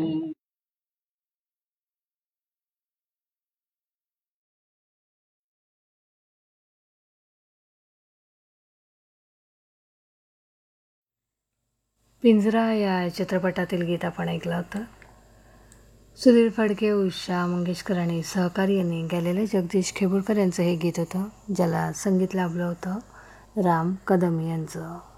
पिंजरा या चित्रपटातील गीत आपण ऐकलं होतं. सुधीर फडके, उषा मंगेशकर आणि सहकारी यांनी गायलेलं जगदीश खेबुळकर यांचं हे गीत होतं, ज्याला संगीत लाभलं होतं राम कदम यांचं.